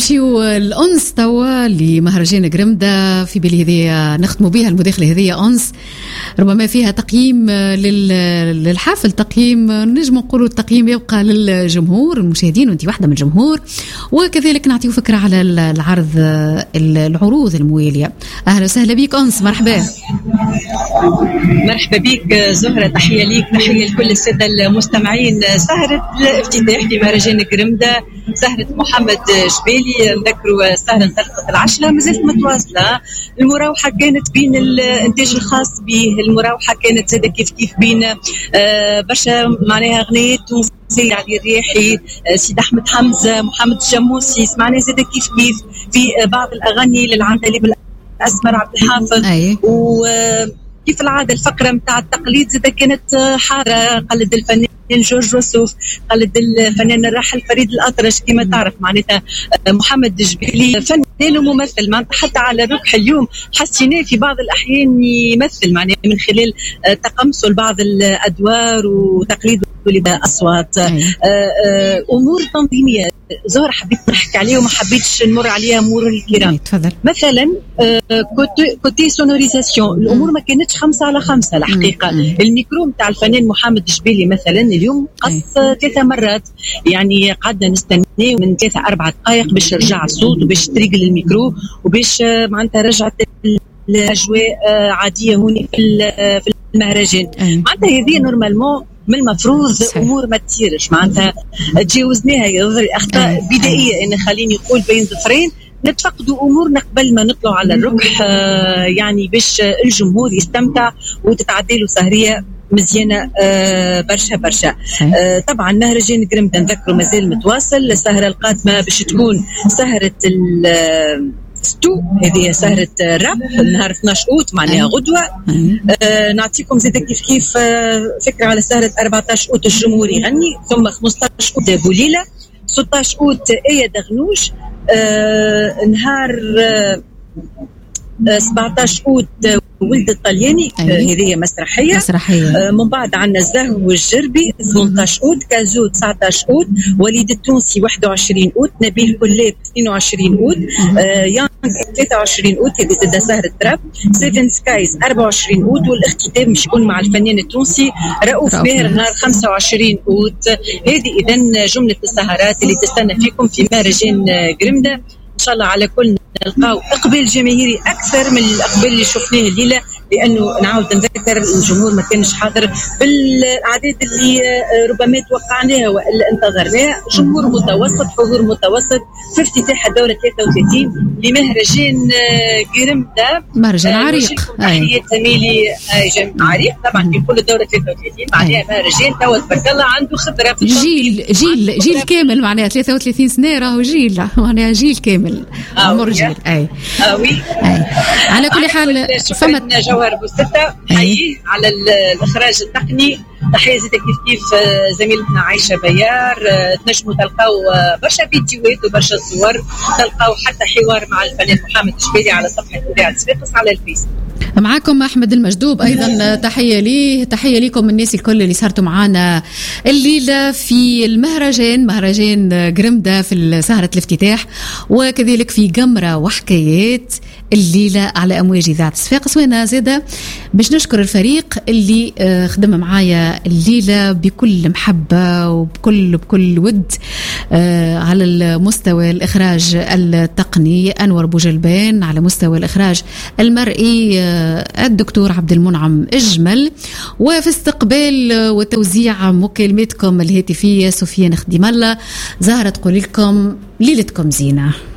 نمشيو الأنس توا لمهرجان غرمدة. في بالي هذه نختموا بها المداخلة هذه أنس ربما فيها تقييم للحفل، تقييم نجم نقولوا التقييم يبقى للجمهور المشاهدين وانت واحدة من الجمهور، وكذلك نعطيه فكرة على العرض العروض الموالية. أهلا وسهلا بك أنس، مرحبا. مرحبا بك زهرة، تحية ليك، تحية لكل السادة المستمعين. سهرة الافتتاح لمهرجان غرمدة، سهرة محمد جبالي، نذكروا سهرة انطلقت العشرة مازالت متواصلة. المراوحة كانت بين الانتاج الخاص به، المراوحة كانت زادة كيف بين برشا معناها أغنية تونسية، علي الرياحي، سيد أحمد حمزة، محمد الجموسي، سمعنا زادة كيف في بعض الأغاني للعندليب الأسمر عبد الحافظ. وكيف العادة الفقرة متاع التقليد زادة كانت حارة، قلد الفنان جورج وسوف، قلد الفنان الراحل فريد الأطرش. كما تعرف معناتها محمد جبالي فنان وممثل، معناتها حتى على الركح اليوم حسيناه في بعض الأحيان يمثل معناتها من خلال تقمصه لبعض الأدوار وتقليده للأصوات. أمور تنظيمية زهر حبيت نحكي عليها وما حبيتش نمر عليها مرور الكرام. مثلا كوتي سونوريزاسيون الأمور ما كانتش 5 على 5 الحقيقة. الميكرو متاع الفنان محمد جبالي مثلا اليوم قص 3 مرات، يعني قعدنا نستنى من 3-4 دقائق باش يرجع الصوت وباش تريقل الميكرو وباش معناتها رجعت الأجواء عادية هوني في المهرجان. معناتها هذه نورمالمون من المفروض امور ما تصيرش، معناتها تجاوزناها. يظهر اخطاء بدائيه ان خليني نقول بين ظفرين نتفقدوا امورنا قبل ما نطلعوا على الركح، يعني باش الجمهور يستمتع وتتعدى له سهريه مزيانه برشا. طبعا مهرجان غرمدة نذكروا مازال متواصل. السهره القادمه باش تكون سهره ستو، هذه سهرة راب نهار 12 أوت معناها غدوة. نعطيكم زيادة كيف فكرة على سهرة 14 أوت الجمهور يغني، ثم 15 أوت بوليلة، 16 أوت آية دغنوش، نهار 17 أوت ولد الطلياني، هذه مسرحية. من بعد عنا الزهو والجربي 18 أوت، كازو 19 أوت، وليد التونسي 21 أوت، نبيل كلاب 22 أوت، يانغ 23 أوت، هذه زادة سهرة تراب، سيفن سكايز 24 أوت، والاختتام مش يكون مع الفنان التونسي رؤوف باهر نهار 25 أوت. هذه إذن جملة السهرات اللي تستنى فيكم في مهرجان غرمدة. إن شاء الله على كل نلقاو إقبال جماهيري أكثر من الإقبال اللي شفناه الليلة، لأنه نعاود نذكر الجمهور ما كانش حاضر بالأعداد اللي ربما توقعناها وإلا انتظرناها. جمهور متوسط، حضور متوسط في افتتاح الدورة 33 لمهرجان غرمدة، مهرجان عريق. تحية زميلي عريق طبعا في كل الدورة 33 معناها مهرجان توا تبارك الله عنده خبرة في جيل كامل، معناها 33 سنة راهو جيل، معناها جيل كامل عمر جيل. على كل حال شكرا جوهر بوستة، حيي على الإخراج التقني. تحية زيادة كيف زميلتنا عايشة بيار. تنجموا تلقاو برشا فيديوهات وبرشا صور، تلقاو حتى حوار مع الفنان محمد جبالي على صفحة إذاعة صفاقس على الفيس. معاكم أحمد المجدوب أيضا، تحية ليه، تحية لكم الناس الكل اللي صارتوا معانا الليلة في مهرجان غرمدة في سهرة الافتتاح، وكذلك في قمرة وحكايات الليلة على أمواج إذاعة صفاقس. وأنا زادة باش نشكر الفريق اللي خدم معايا الليلة بكل محبة وبكل ود، على المستوى الإخراج التقني أنور بوجلبان، على مستوى الإخراج المرئي الدكتور عبد المنعم الجمل، وفي استقبال وتوزيع مكالماتكم الهاتفية سفيان خديم الله. زهرة تقول لكم ليلتكم زينة.